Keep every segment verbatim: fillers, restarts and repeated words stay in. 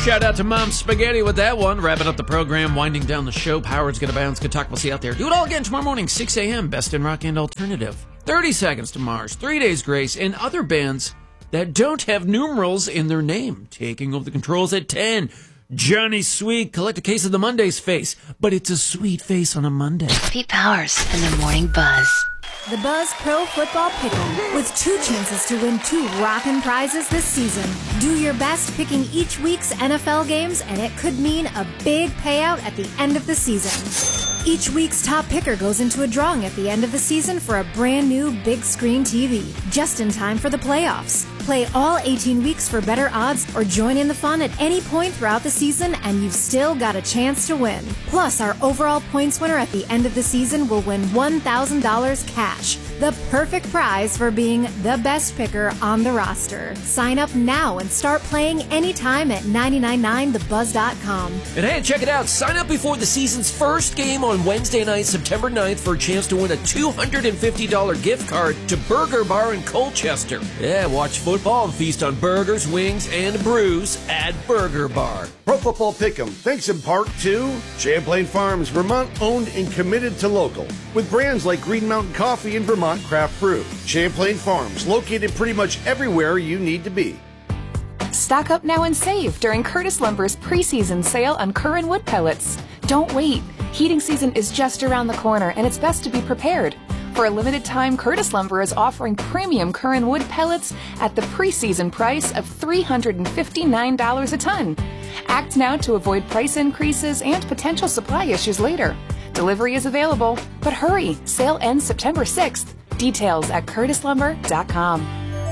Shout out to Mom Spaghetti with that one. Wrapping up the program, winding down the show. Power's Gonna Bounce. Good talk. We'll see you out there. Do it all again tomorrow morning, six a.m. Best in Rock and Alternative. thirty Seconds to Mars, Three Days Grace, and other bands that don't have numerals in their name. Taking over the controls at ten. Johnny Sweet, collect a case of the Monday's face. But it's a sweet face on a Monday. Pete Powers and the Morning Buzz. The Buzz Pro Football Pick'em, with two chances to win two rockin' prizes this season. Do your best picking each week's N F L games, and it could mean a big payout at the end of the season. Each week's top picker goes into a drawing at the end of the season for a brand new big screen T V, just in time for the playoffs. Play all eighteen weeks for better odds or join in the fun at any point throughout the season and you've still got a chance to win. Plus, our overall points winner at the end of the season will win one thousand dollars cash, the perfect prize for being the best picker on the roster. Sign up now and start playing anytime at nine nine nine the buzz dot com. And hey, check it out. Sign up before the season's first game on Wednesday night, September ninth, for a chance to win a two hundred fifty dollars gift card to Burger Bar in Colchester. Yeah, watch football and feast on burgers, wings, and brews at Burger Bar. Pro Football Pick'em, thanks in part to Champlain Farms, Vermont owned and committed to local, with brands like Green Mountain Coffee and Vermont Craft Brew. Champlain Farms, located pretty much everywhere you need to be. Stock up now and save during Curtis Lumber's preseason sale on Curran wood pellets. Don't wait. Heating season is just around the corner, and it's best to be prepared. For a limited time, Curtis Lumber is offering premium Curran wood pellets at the preseason price of three hundred fifty-nine dollars a ton. Act now to avoid price increases and potential supply issues later. Delivery is available, but hurry. Sale ends September sixth. Details at curtis lumber dot com.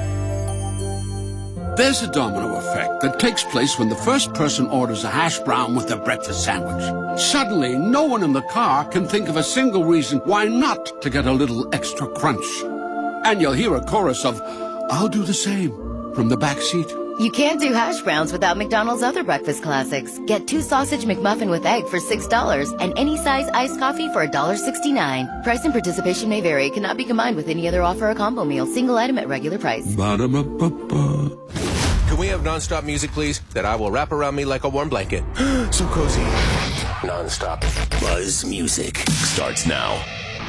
There's a domino effect that takes place when the first person orders a hash brown with a breakfast sandwich. Suddenly, no one in the car can think of a single reason why not to get a little extra crunch. And you'll hear a chorus of, "I'll do the same," from the back seat. You can't do hash browns without McDonald's other breakfast classics. Get two sausage McMuffin with egg for six dollars and any size iced coffee for one dollar sixty-nine. Price and participation may vary. Cannot be combined with any other offer or combo meal. Single item at regular price. Ba-da-ba-ba-ba. Can we have non-stop music, please? That I will wrap around me like a warm blanket. So cozy. Non-stop. Buzz music starts now.